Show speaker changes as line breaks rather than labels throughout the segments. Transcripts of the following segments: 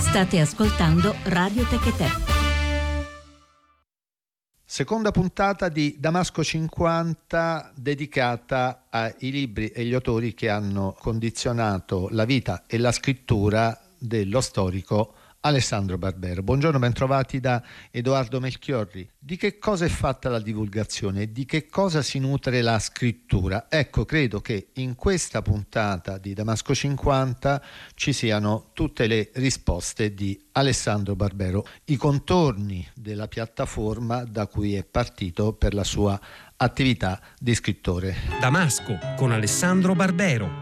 State ascoltando Radio Techetè.
Seconda puntata di Damasco 50 dedicata ai libri e gli autori che hanno condizionato la vita e la scrittura dello storico Alessandro Barbero. Buongiorno, bentrovati da Edoardo Melchiorri. Di che cosa è fatta la divulgazione? Di che cosa si nutre la scrittura? Ecco, credo che in questa puntata di Damasco 50 ci siano tutte le risposte di Alessandro Barbero, i contorni della piattaforma da cui è partito per la sua attività di scrittore.
Damasco con Alessandro Barbero.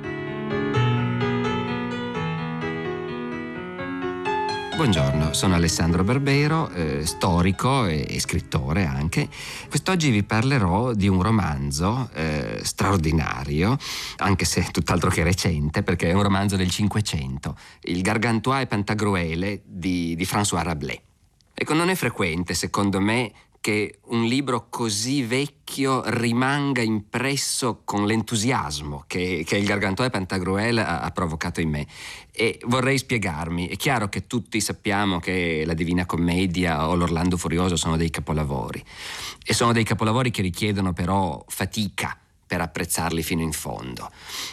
Buongiorno, sono Alessandro Barbero, storico e scrittore anche. Quest'oggi vi parlerò di un romanzo straordinario, anche se tutt'altro che recente, perché è un romanzo del Cinquecento, Il Gargantua e Pantagruele di François Rabelais. Ecco, non è frequente, secondo me, che un libro così vecchio rimanga impresso con l'entusiasmo che il Gargantua e Pantagruel ha provocato in me. E vorrei spiegarmi. È chiaro che tutti sappiamo che la Divina Commedia o l'Orlando Furioso sono dei capolavori, e sono dei capolavori che richiedono però fatica per apprezzarli fino in fondo.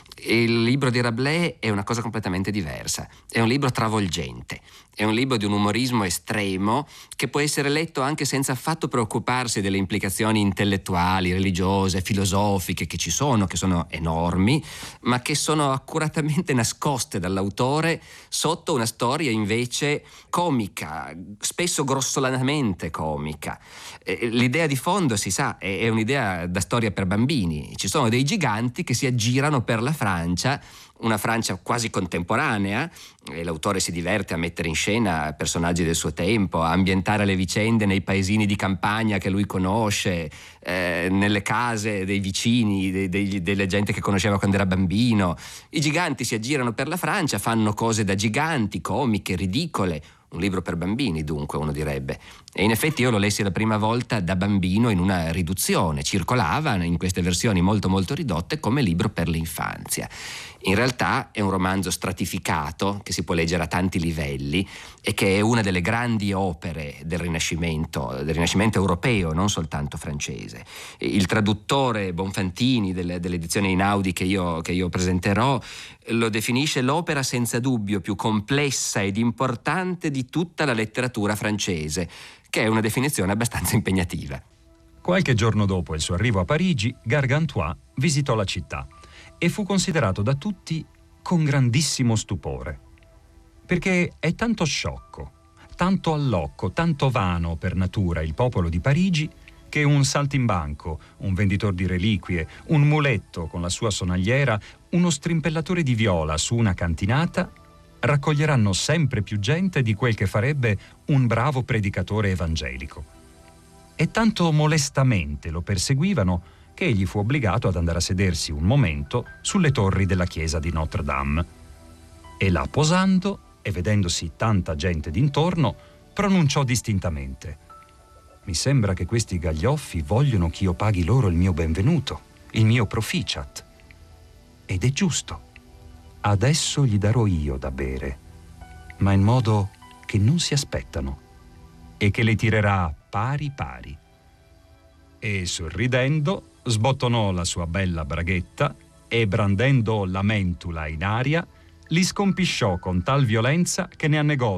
Il libro di Rabelais è una cosa completamente diversa, è un libro travolgente, è un libro di un umorismo estremo che può essere letto anche senza affatto preoccuparsi delle implicazioni intellettuali, religiose, filosofiche che ci sono, che sono enormi, ma che sono accuratamente nascoste dall'autore sotto una storia invece comica, spesso grossolanamente comica. L'idea di fondo, si sa, è un'idea da storia per bambini. Ci sono dei giganti che si aggirano per la Francia, una Francia quasi contemporanea, e l'autore si diverte a mettere in scena personaggi del suo tempo, a ambientare le vicende nei paesini di campagna che lui conosce, nelle case dei vicini, delle gente che conosceva quando era bambino. I giganti si aggirano per la Francia, fanno cose da giganti, comiche, ridicole. Un libro per bambini, dunque, uno direbbe. E in effetti io lo lessi la prima volta da bambino in una riduzione, circolava in queste versioni molto molto ridotte come libro per l'infanzia. In realtà è un romanzo stratificato che si può leggere a tanti livelli e che è una delle grandi opere del Rinascimento europeo, non soltanto francese. Il traduttore Bonfantini dell'edizione Einaudi che io presenterò lo definisce l'opera senza dubbio più complessa ed importante di tutta la letteratura francese, che è una definizione abbastanza impegnativa.
Qualche giorno dopo il suo arrivo a Parigi, Gargantua visitò la città e fu considerato da tutti con grandissimo stupore, perché è tanto sciocco, tanto allocco, tanto vano per natura il popolo di Parigi, che un saltimbanco, un venditore di reliquie, un muletto con la sua sonagliera, uno strimpellatore di viola su una cantinata raccoglieranno sempre più gente di quel che farebbe un bravo predicatore evangelico. E tanto molestamente lo perseguivano che egli fu obbligato ad andare a sedersi un momento sulle torri della chiesa di Notre Dame. E là, posando e vedendosi tanta gente d'intorno, pronunciò distintamente: «Mi sembra che questi gaglioffi vogliono che io paghi loro il mio benvenuto, il mio proficiat. Ed è giusto. Adesso gli darò io da bere, ma in modo che non si aspettano, e che le tirerà pari pari». E sorridendo sbottonò la sua bella braghetta e, brandendo la mentula in aria, li scompisciò con tal violenza che ne annegò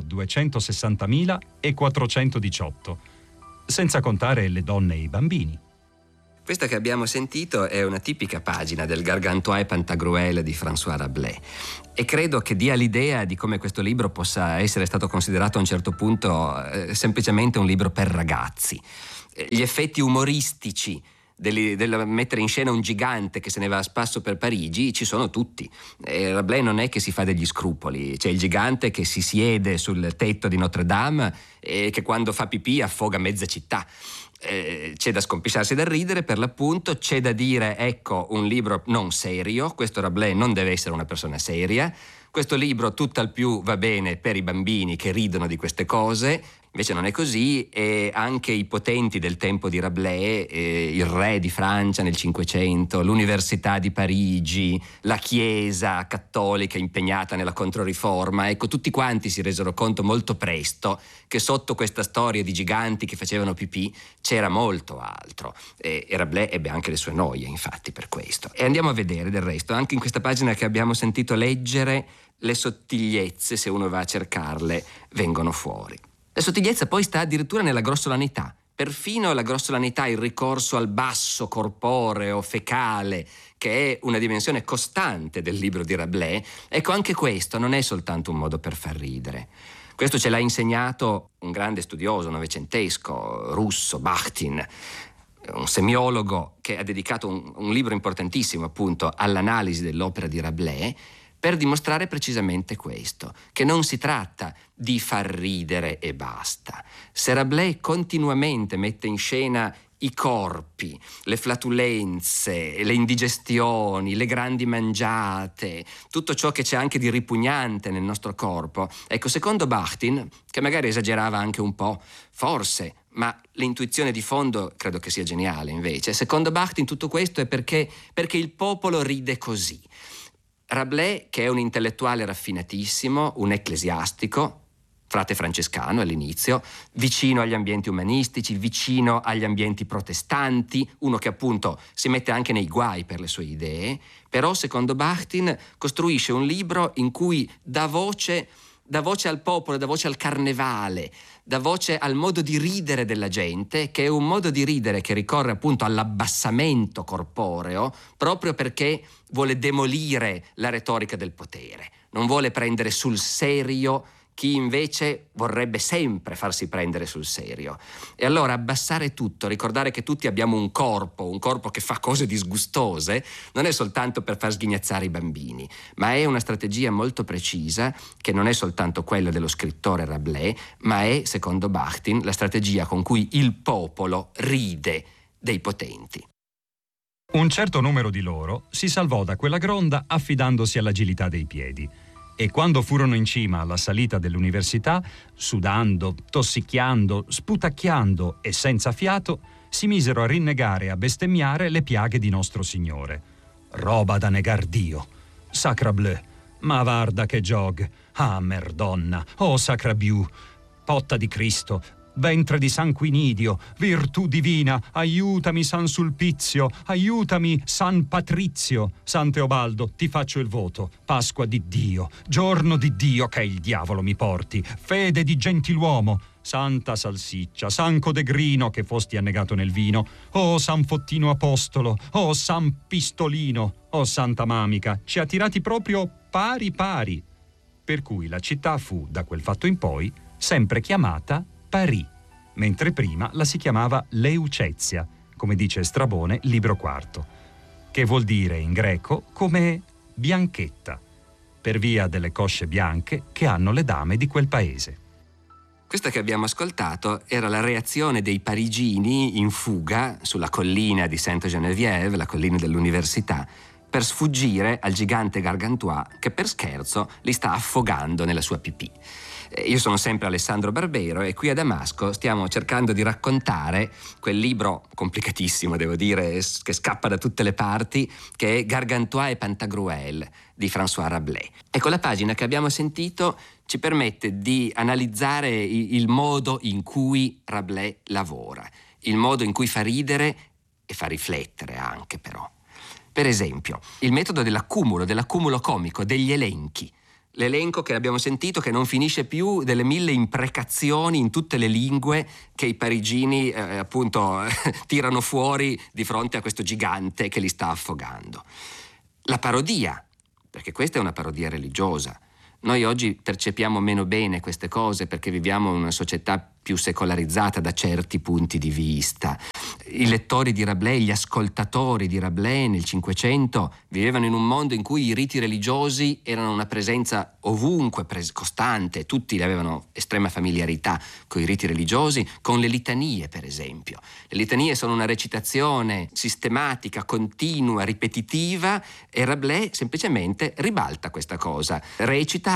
260.418, senza contare le donne e i bambini.
Questa che abbiamo sentito è una tipica pagina del Gargantua e Pantagruel di François Rabelais, e credo che dia l'idea di come questo libro possa essere stato considerato a un certo punto semplicemente un libro per ragazzi. Gli effetti umoristici del mettere in scena un gigante che se ne va a spasso per Parigi ci sono tutti. Rabelais non è che si fa degli scrupoli. C'è il gigante che si siede sul tetto di Notre Dame e che quando fa pipì affoga mezza città. C'è da scompisciarsi dal ridere, per l'appunto. C'è da dire, ecco, un libro non serio. Questo Rabelais non deve essere una persona seria. Questo libro tutt'al più va bene per i bambini che ridono di queste cose, Invece non è così, e anche i potenti del tempo di Rabelais, il re di Francia nel Cinquecento, l'Università di Parigi, la Chiesa cattolica impegnata nella Controriforma, ecco, tutti quanti si resero conto molto presto che sotto questa storia di giganti che facevano pipì c'era molto altro, e Rabelais ebbe anche le sue noie, infatti, per questo. E andiamo a vedere del resto, anche in questa pagina che abbiamo sentito leggere, le sottigliezze, se uno va a cercarle, vengono fuori. La sottigliezza poi sta addirittura nella grossolanità. Perfino la grossolanità, il ricorso al basso corporeo, fecale, che è una dimensione costante del libro di Rabelais, ecco, anche questo non è soltanto un modo per far ridere. Questo ce l'ha insegnato un grande studioso novecentesco, russo, Bakhtin, un semiologo che ha dedicato un libro importantissimo appunto all'analisi dell'opera di Rabelais, per dimostrare precisamente questo, che non si tratta di far ridere e basta. Se Rabelais continuamente mette in scena i corpi, le flatulenze, le indigestioni, le grandi mangiate, tutto ciò che c'è anche di ripugnante nel nostro corpo, ecco, secondo Bakhtin, che magari esagerava anche un po', forse, ma l'intuizione di fondo credo che sia geniale invece, secondo Bakhtin tutto questo è perché il popolo ride così. Rabelais, che è un intellettuale raffinatissimo, un ecclesiastico, frate francescano all'inizio, vicino agli ambienti umanistici, vicino agli ambienti protestanti, uno che appunto si mette anche nei guai per le sue idee, però secondo Bakhtin costruisce un libro in cui dà voce al popolo, dà voce al carnevale, dà voce al modo di ridere della gente, che è un modo di ridere che ricorre appunto all'abbassamento corporeo, proprio perché vuole demolire la retorica del potere, non vuole prendere sul serio chi invece vorrebbe sempre farsi prendere sul serio. E allora abbassare tutto, ricordare che tutti abbiamo un corpo che fa cose disgustose, non è soltanto per far sghignazzare i bambini, ma è una strategia molto precisa che non è soltanto quella dello scrittore Rabelais, ma è, secondo Bakhtin, la strategia con cui il popolo ride dei potenti.
Un certo numero di loro si salvò da quella gronda affidandosi all'agilità dei piedi. E quando furono in cima alla salita dell'università, sudando, tossicchiando, sputacchiando e senza fiato, si misero a rinnegare e a bestemmiare le piaghe di nostro Signore. Roba da negar Dio. Sacrableu, ma varda che jog. Ah, merdonna, oh sacrabiu, potta di Cristo, ventre di sanguinidio, virtù divina, aiutami San Sulpizio, aiutami San Patrizio. San Teobaldo, ti faccio il voto, Pasqua di Dio, giorno di Dio che il diavolo mi porti, fede di gentiluomo, Santa Salsiccia, San Codegrino che fosti annegato nel vino, oh San Fottino Apostolo, oh San Pistolino, oh Santa Mamica, ci ha tirati proprio pari pari. Per cui la città fu, da quel fatto in poi, sempre chiamata Parì, mentre prima la si chiamava Leucezia, come dice Strabone, libro quarto, che vuol dire in greco come bianchetta, per via delle cosce bianche che hanno le dame di quel paese.
Questa che abbiamo ascoltato era la reazione dei parigini in fuga sulla collina di Sainte-Geneviève, la collina dell'università, per sfuggire al gigante Gargantua che per scherzo li sta affogando nella sua pipì. Io sono sempre Alessandro Barbero e qui a Damasco stiamo cercando di raccontare quel libro complicatissimo, devo dire, che scappa da tutte le parti, che è Gargantua e Pantagruel di François Rabelais. Ecco, la pagina che abbiamo sentito ci permette di analizzare il modo in cui Rabelais lavora, il modo in cui fa ridere e fa riflettere anche, però. Per esempio, il metodo dell'accumulo comico, degli elenchi. L'elenco che abbiamo sentito che non finisce più, delle 1000 imprecazioni in tutte le lingue che i parigini appunto tirano fuori di fronte a questo gigante che li sta affogando. La parodia, perché questa è una parodia religiosa. Noi oggi percepiamo meno bene queste cose perché viviamo in una società più secolarizzata da certi punti di vista. I lettori di Rabelais, gli ascoltatori di Rabelais nel Cinquecento vivevano in un mondo in cui i riti religiosi erano una presenza ovunque, costante, tutti avevano estrema familiarità con i riti religiosi, con le litanie per esempio. Le litanie sono una recitazione sistematica, continua, ripetitiva e Rabelais semplicemente ribalta questa cosa, recita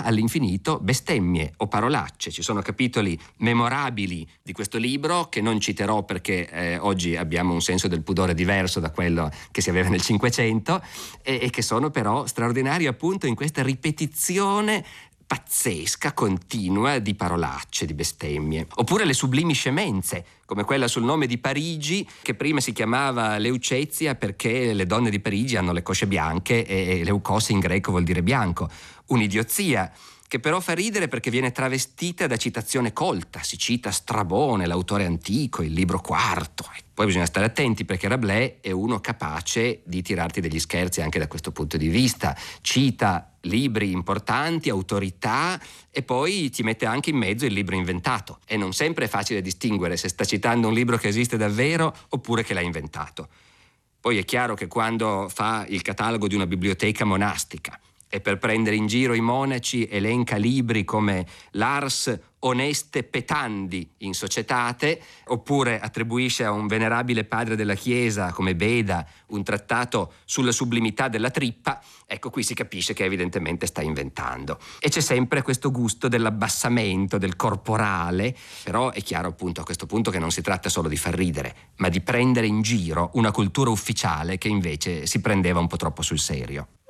va all'infinito bestemmie o parolacce. Ci sono capitoli memorabili di questo libro che non citerò perché oggi abbiamo un senso del pudore diverso da quello che si aveva nel Cinquecento e che sono però straordinari appunto in questa ripetizione pazzesca, continua di parolacce, di bestemmie. Oppure le sublimi scemenze, come quella sul nome di Parigi, che prima si chiamava Leucezia perché le donne di Parigi hanno le cosce bianche e Leukos in greco vuol dire bianco. Un'idiozia che però fa ridere perché viene travestita da citazione colta. Si cita Strabone, l'autore antico, il libro quarto. Poi bisogna stare attenti perché Rabelais è uno capace di tirarti degli scherzi anche da questo punto di vista. Cita libri importanti, autorità, e poi ti mette anche in mezzo il libro inventato. E non sempre è facile distinguere se sta citando un libro che esiste davvero oppure che l'ha inventato. Poi è chiaro che quando fa il catalogo di una biblioteca monastica e per prendere in giro i monaci elenca libri come l'Ars Oneste Petandi in Societate, oppure attribuisce a un venerabile padre della Chiesa come Beda un trattato sulla sublimità della trippa, ecco qui si capisce che evidentemente sta inventando. E c'è sempre questo gusto dell'abbassamento, del corporale, però è chiaro appunto a questo punto che non si tratta solo di far ridere, ma di prendere in giro una cultura ufficiale che invece si prendeva un po' troppo sul serio.